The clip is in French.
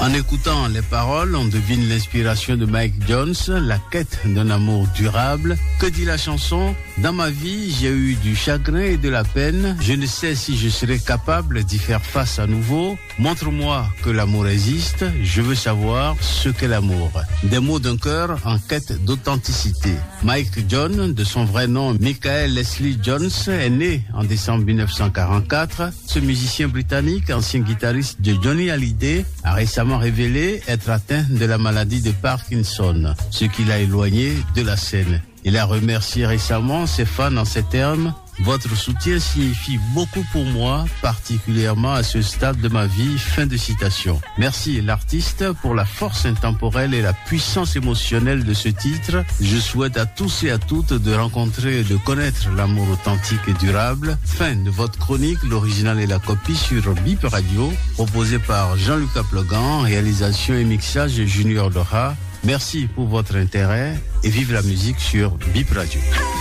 En écoutant les paroles, on devine l'inspiration de Mike Jones, la quête d'un amour durable. Que dit la chanson? Dans ma vie, j'ai eu du chagrin et de la peine. Je ne sais si je serai capable d'y faire face à nouveau. Montre-moi que l'amour existe. Je veux savoir ce qu'est l'amour. Des mots d'un cœur en quête d'authenticité. Mike Jones, de son vrai nom Michael Leslie Jones, est né en décembre 1944. Ce musicien britannique, ancien guitariste de Johnny Hallyday, a récemment révélé être atteint de la maladie de Parkinson, ce qui l'a éloigné de la scène. Il a remercié récemment ses fans en ces termes. Votre soutien signifie beaucoup pour moi, particulièrement à ce stade de ma vie. Fin de citation. Merci l'artiste pour la force intemporelle et la puissance émotionnelle de ce titre. Je souhaite à tous et à toutes de rencontrer et de connaître l'amour authentique et durable. Fin de votre chronique, l'original et la copie sur Bip Radio, proposée par Jean-Lucas Plogan, réalisation et mixage Junior Dora. Merci pour votre intérêt et vive la musique sur Bip Radio.